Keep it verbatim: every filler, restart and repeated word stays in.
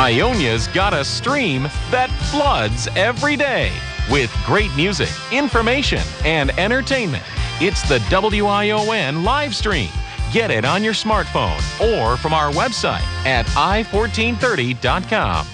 Ionia's got a stream that floods every day with great music, information, and entertainment. It's the W I O N live stream. Get it on your smartphone or from our website at i fourteen thirty dot com.